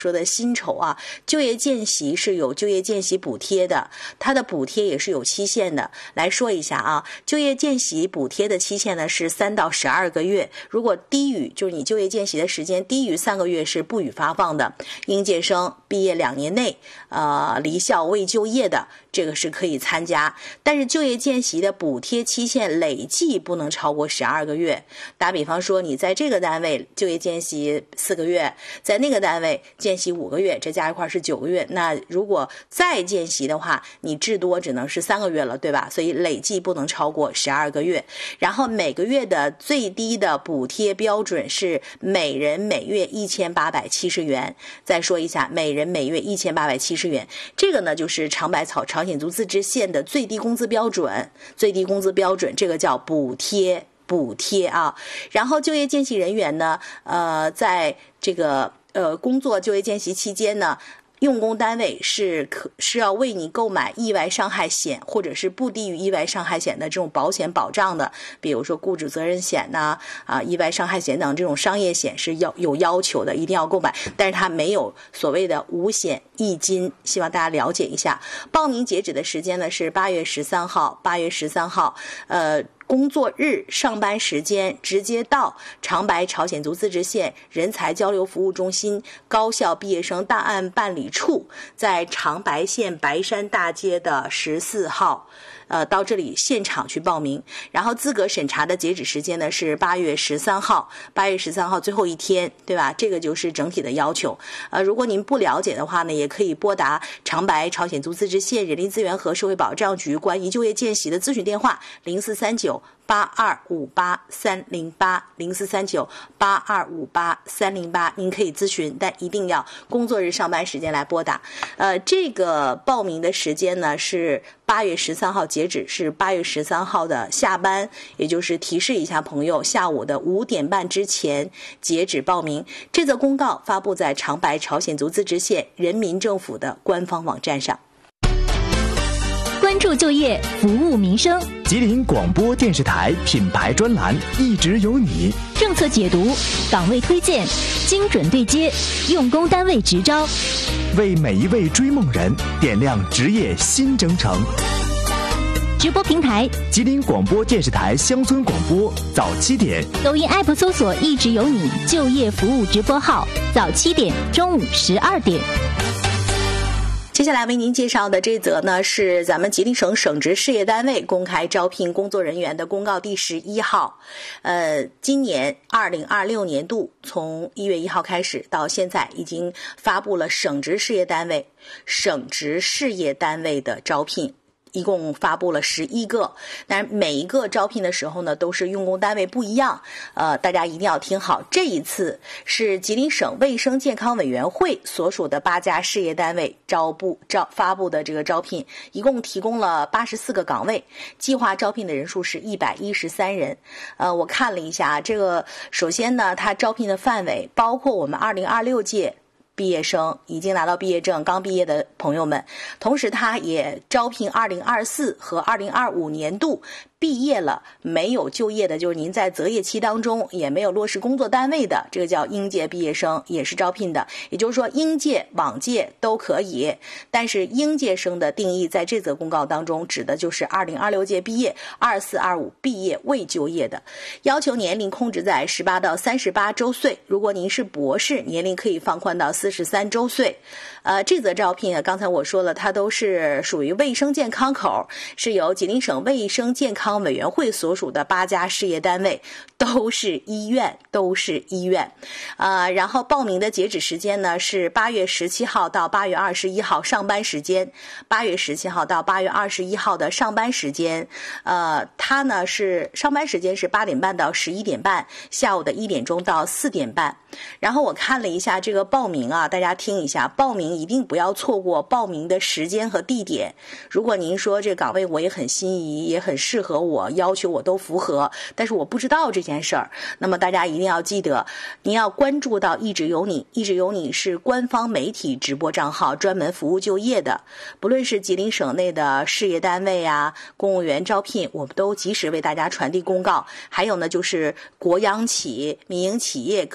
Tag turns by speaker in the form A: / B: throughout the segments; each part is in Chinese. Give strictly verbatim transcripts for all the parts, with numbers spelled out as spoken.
A: 说的薪酬啊，就业见习是有就业见习补贴的，它的补贴也是有期限的。来说一下啊，就业见习补贴的期限呢是三到十二个月，如果低于就是你就业见习的时间低于三个月是不予发放的。应届生毕业两年内呃离校未就业的，这个是可以参加，但是就业见习的补贴期限累计不能超过十二个月。打比方说，你在这个单位就业见习四个月，在那个单位见习五个月，这加一块是九个月。那如果再见习的话，你至多只能是三个月了，对吧？所以累计不能超过十二个月。然后每个月的最低的补贴标准是每人每月一千八百七十元。再说一下，每人每月一千八百七十元，这个呢就是长白草朝鲜族自治县的最低工资标准，最低工资标准，这个叫补贴。补贴啊，然后就业见习人员呢，呃，在这个呃工作就业见习期间呢，用工单位是可是要为你购买意外伤害险或者是不低于意外伤害险的这种保险保障的，比如说雇主责任险呐、啊、啊意外伤害险等这种商业险是要有要求的，一定要购买，但是它没有所谓的五险一金，希望大家了解一下。报名截止的时间呢是八月十三号，八月十三号，呃。工作日上班时间直接到长白朝鲜族自治县人才交流服务中心高校毕业生档案办理处，在长白县白山大街的十四号，呃，到这里现场去报名。然后资格审查的截止时间呢是八月十三号，八月十三号最后一天，对吧？这个就是整体的要求。呃，如果您不了解的话呢，也可以拨打长白朝鲜族自治县人力资源和社会保障局关于就业见习的咨询电话零四三九八二五八三零八零四三九八二五八三零八，您可以咨询，但一定要工作日上班时间来拨打。呃，这个报名的时间呢是八月十三号截止，是八月十三号的下班，也就是提示一下朋友，下午的五点半之前截止报名。这则公告发布在长白朝鲜族自治县人民政府的官方网站上。
B: 关注就业，服务民生。
C: 吉林广播电视台品牌专栏一直有你，
B: 政策解读、岗位推荐、精准对接、用工单位直招，
C: 为每一位追梦人点亮职业新征程。
B: 直播平台：
C: 吉林广播电视台乡村广播早七点，
B: 抖音 app 搜索一直有你就业服务直播号，早七点、中午十二点。
A: 接下来为您介绍的这则呢，是咱们吉林省省直事业单位公开招聘工作人员的公告第十一号。呃，今年二零二六年度从一月一号开始到现在，已经发布了省直事业单位、省直事业单位的招聘。一共发布了十一个，但是每一个招聘的时候呢，都是用工单位不一样，呃，大家一定要听好。这一次是吉林省卫生健康委员会所属的八家事业单位招布招发布的这个招聘，一共提供了八十四个岗位，计划招聘的人数是一百一十三人。呃，我看了一下，这个首先呢，它招聘的范围包括我们二零二六届。毕业生已经拿到毕业证刚毕业的朋友们，同时他也招聘二零二四和二零二五年度毕业了没有就业的，就是您在择业期当中也没有落实工作单位的，这个叫应届毕业生，也是招聘的。也就是说应届往届都可以，但是应届生的定义在这则公告当中指的就是二零二六届毕业、二四二五毕业未就业的，要求年龄控制在十八到三十八周岁，如果您是博士，年龄可以放宽到四十三周岁。呃，这则招聘啊，刚才我说了，它都是属于卫生健康口，是由吉林省卫生健康委员会所属的八家事业单位，都是医院，都是医院。呃，然后报名的截止时间呢是八月十七号到八月二十一号上班时间，八月十七号到八月二十一号的上班时间，呃，它呢是上班时间是八点半到十一点半，下午的一点钟到四点半。然后我看了一下这个报名啊，大家听一下，报名一定不要错过报名的时间和地点。如果您说这个岗位我也很心仪，也很适合我，要求我都符合，但是我不知道这件事儿，那么大家一定要记得，您要关注到一直有你，一直有你是官方媒体直播账号，专门服务就业的，不论是吉林省内的事业单位啊、公务员招聘，我们都及时为大家传递公告。还有呢，就是国央企、民营企业、个体工商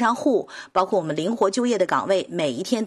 A: 强户，包括我们灵活就业的岗位，每一天